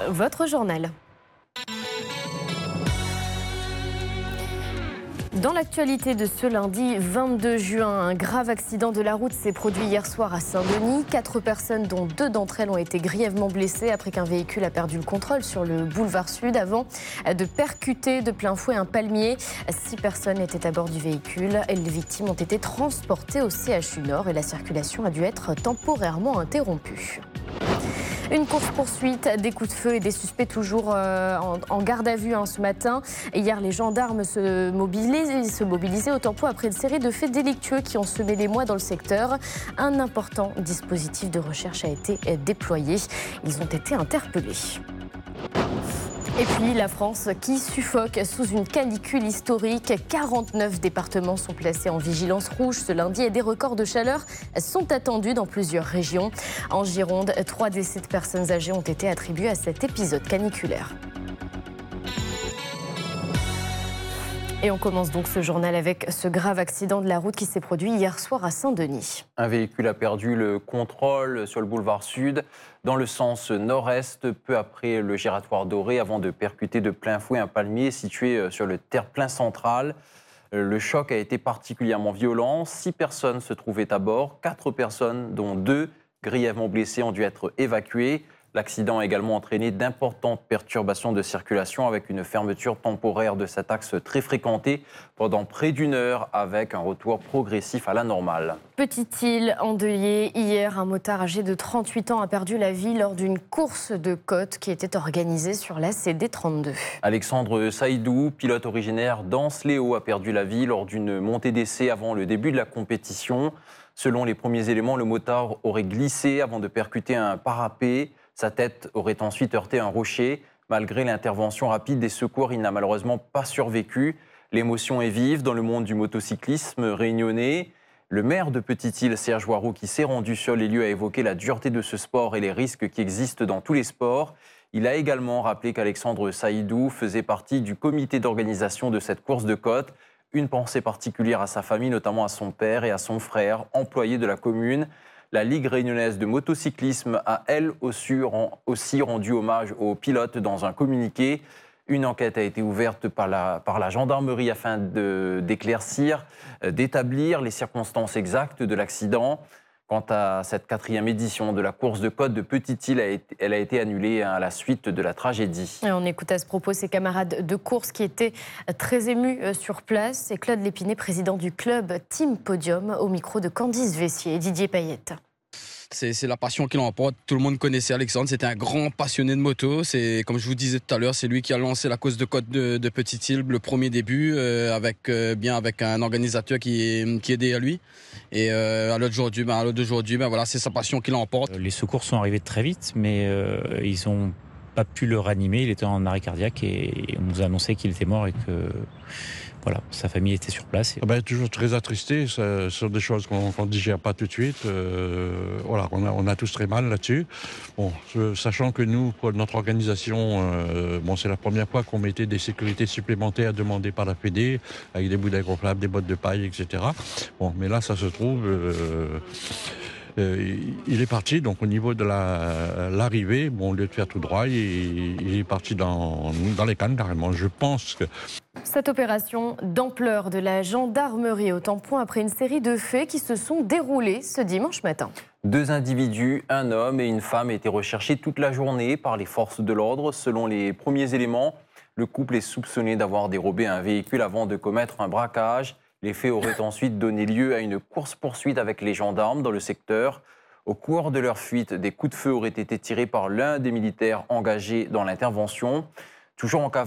votre journal. Dans l'actualité de ce lundi 22 juin, un grave accident de la route s'est produit hier soir à Saint-Denis. 4 personnes, dont 2 d'entre elles, ont été grièvement blessées après qu'un véhicule a perdu le contrôle sur le boulevard Sud avant de percuter de plein fouet un palmier. 6 personnes étaient à bord du véhicule. Les victimes ont été transportées au CHU Nord et la circulation a dû être temporairement interrompue. Une course-poursuite, des coups de feu et des suspects toujours en garde à vue ce matin. Hier, les gendarmes se mobilisaient au Tempo après une série de faits délictueux qui ont semé l'émoi dans le secteur. Un important dispositif de recherche a été déployé. Ils ont été interpellés. Et puis la France qui suffoque sous une canicule historique. 49 départements sont placés en vigilance rouge ce lundi et des records de chaleur sont attendus dans plusieurs régions. En Gironde, 3 décès de personnes âgées ont été attribués à cet épisode caniculaire. Et on commence donc ce journal avec ce grave accident de la route qui s'est produit hier soir à Saint-Denis. Un véhicule a perdu le contrôle sur le boulevard Sud dans le sens nord-est peu après le giratoire doré avant de percuter de plein fouet un palmier situé sur le terre-plein central. Le choc a été particulièrement violent. 6 personnes se trouvaient à bord. 4 personnes, dont 2 grièvement blessées, ont dû être évacuées. L'accident a également entraîné d'importantes perturbations de circulation avec une fermeture temporaire de cet axe très fréquenté pendant près d'1 heure avec un retour progressif à la normale. Petite île endeuillée. Hier, un motard âgé de 38 ans a perdu la vie lors d'une course de côte qui était organisée sur la CD32. Alexandre Saïdou, pilote originaire d'Anse-Léo, a perdu la vie lors d'une montée d'essai avant le début de la compétition. Selon les premiers éléments, le motard aurait glissé avant de percuter un parapet. Sa tête aurait ensuite heurté un rocher. Malgré l'intervention rapide des secours, il n'a malheureusement pas survécu. L'émotion est vive dans le monde du motocyclisme réunionnais. Le maire de Petite-Île, Serge Warou, qui s'est rendu sur les lieux, a évoqué la dureté de ce sport et les risques qui existent dans tous les sports. Il a également rappelé qu'Alexandre Saïdou faisait partie du comité d'organisation de cette course de côte. Une pensée particulière à sa famille, notamment à son père et à son frère, employés de la commune. La Ligue réunionnaise de motocyclisme a, elle aussi rendu hommage aux pilotes dans un communiqué. Une enquête a été ouverte par la gendarmerie afin d'éclaircir, d'établir les circonstances exactes de l'accident. Quant à cette 4e édition de la course de côte de Petite-Île, elle a été annulée à la suite de la tragédie. Et on écoute à ce propos ses camarades de course qui étaient très émus sur place. C'est Claude Lépiné, président du club Team Podium, au micro de Candice Vessier et Didier Payette. C'est la passion qui l'emporte. Tout le monde connaissait Alexandre. C'était un grand passionné de moto. C'est, comme je vous disais tout à l'heure, c'est lui qui a lancé la course de côte de Petite-Île, le premier début, avec un organisateur qui est derrière lui. Et à l'autre d'aujourd'hui, voilà, c'est sa passion qui l'emporte. Les secours sont arrivés très vite, mais ils n'ont pas pu le ranimer. Il était en arrêt cardiaque et on nous a annoncé qu'il était mort et que voilà, sa famille était sur place. Toujours très attristé, ce sont des choses qu'on ne digère pas tout de suite. Voilà, on a tous très mal là-dessus. Bon, sachant que nous, pour notre organisation, c'est la première fois qu'on mettait des sécurités supplémentaires demandées par la Fédé, avec des bouteilles gonflables, des bottes de paille, etc. Bon, mais là, ça se trouve... il est parti, donc au niveau de l'arrivée, au lieu de faire tout droit, il est parti dans les cannes carrément. Je pense que... Cette opération d'ampleur de la gendarmerie au tampon après une série de faits qui se sont déroulés ce dimanche matin. 2 individus, un homme et une femme, étaient recherchés toute la journée par les forces de l'ordre. Selon les premiers éléments, le couple est soupçonné d'avoir dérobé un véhicule avant de commettre un braquage. Les faits auraient ensuite donné lieu à une course-poursuite avec les gendarmes dans le secteur. Au cours de leur fuite, des coups de feu auraient été tirés par l'un des militaires engagés dans l'intervention. Toujours en cavale